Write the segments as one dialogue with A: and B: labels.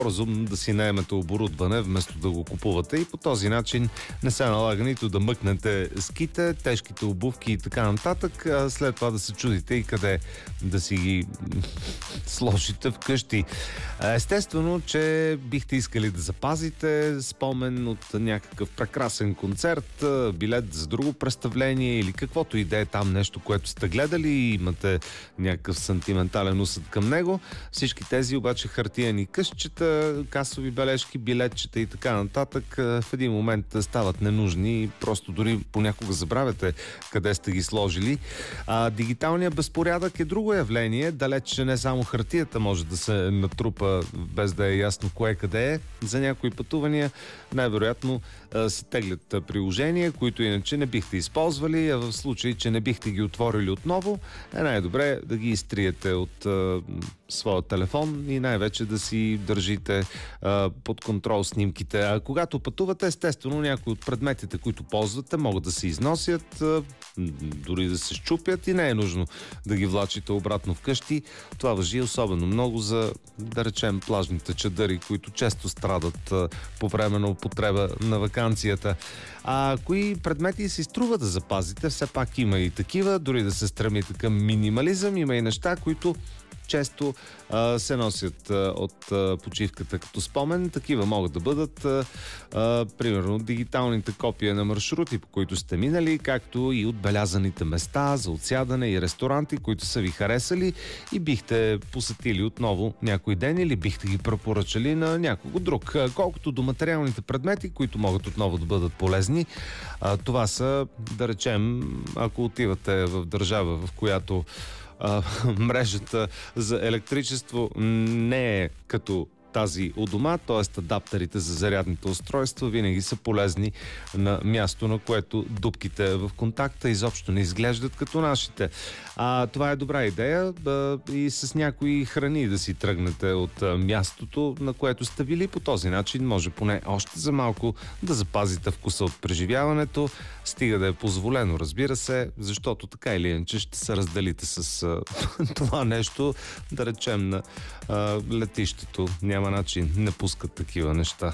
A: разумно да си наемете оборудване, вместо да го купувате, и по този начин не се налага нито да мъкнете ските, тежките обувки и така нататък, а след това да се чудите и къде да си ги сложите вкъщи. Естествено, че бихте искали да запазите спомен от някакъв прекрасен концерт, билет за друго представление или каквото и да е там нещо, което сте гледали и имате някакъв сантиментален усъд към него. Всички тези обаче хартияни късчета, касови бележки, билетчета и така нататък в един момент стават ненужни и просто дори понякога забравяте къде сте ги сложили. Дигиталният безпорядък е друго явление. Далеч не само хартията може да се натрупа без да е ясно кое къде е. За някои пътувания най-вероятно се теглят приложения, които иначе не бихте използвали, а в случай, че не бихте ги отворили отново, е най-добре да ги изтриете от своя телефон и най-вече да си държите под контрол снимките. А когато пътувате, естествено, някои от предметите, които ползвате, могат да се износят, дори да се счупят и не е нужно да ги влачите обратно вкъщи. Това важи особено много за, да речем, плажните чадъри, които често страдат по време на употреба на ваканцията. Кои предмети се струва да запазите? Все пак има и такива, дори да се стремите към минимализъм. Има и неща, които често се носят от почивката като спомен. Такива могат да бъдат примерно дигиталните копия на маршрути, по които сте минали, както и отбелязаните места за отсядане и ресторанти, които са ви харесали и бихте посетили отново някой ден или бихте ги препоръчали на някого друг. Колкото до материалните предмети, които могат отново да бъдат полезни, това са, да речем, ако отивате в държава, в която мрежата за електричество не е като тази у дома, т.е. адаптерите за зарядните устройства винаги са полезни на място, на което дупките в контакта изобщо не изглеждат като нашите. Това е добра идея и с някои храни да си тръгнете от мястото, на което сте били. По този начин може поне още за малко да запазите вкуса от преживяването, стига да е позволено, разбира се, защото така или иначе ще се разделите с това нещо, да речем на летището. Няма начин, не пускат такива неща.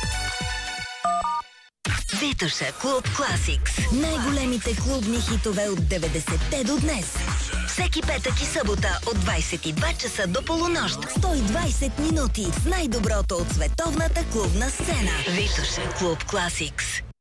B: Витоша Клуб Класикс. Най-големите клубни хитове от 90-те до днес. Всеки петък и събота от 22 часа до полунощ. 120 минути с най-доброто от световната клубна сцена. Витоша Клуб Класикс.